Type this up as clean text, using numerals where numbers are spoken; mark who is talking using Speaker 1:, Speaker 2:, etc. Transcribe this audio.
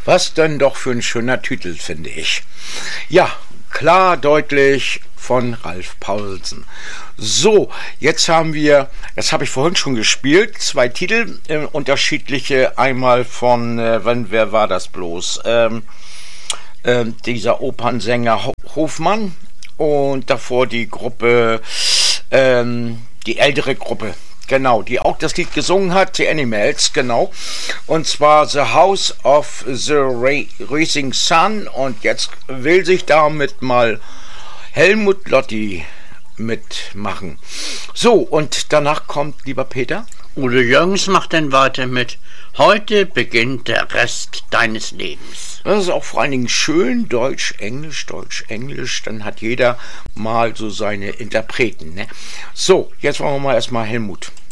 Speaker 1: Was denn doch für ein schöner Titel, finde ich. Ja, klar, deutlich von Ralf Paulsen. So, jetzt habe ich vorhin schon gespielt, 2 Titel, unterschiedliche, einmal von, wer war das bloß? Dieser Opernsänger Hofmann und davor die Gruppe, die ältere Gruppe. Genau, die auch das Lied gesungen hat, die Animals, genau. Und zwar The House of the Rising Sun. Und jetzt will sich damit mal Helmut Lotti mitmachen. So, und danach kommt, lieber Peter?
Speaker 2: Udo Jürgens macht dann weiter mit Heute beginnt der Rest deines Lebens.
Speaker 1: Das ist auch vor allen Dingen schön, Deutsch-Englisch, Deutsch-Englisch, dann hat jeder mal so seine Interpreten, ne? So, jetzt wollen wir mal erstmal Helmut.